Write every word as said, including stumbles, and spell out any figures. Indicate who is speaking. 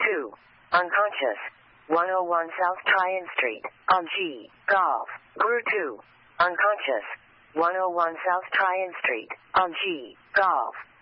Speaker 1: two. Unconscious. one oh one South Tryon Street, on G. Golf. Group two. Unconscious. one oh one South Tryon Street, on G. Golf.